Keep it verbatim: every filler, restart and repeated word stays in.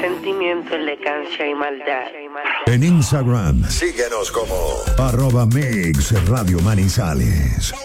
sentimiento, elegancia y maldad. En Instagram, síguenos como arroba Mix Radio Manizales.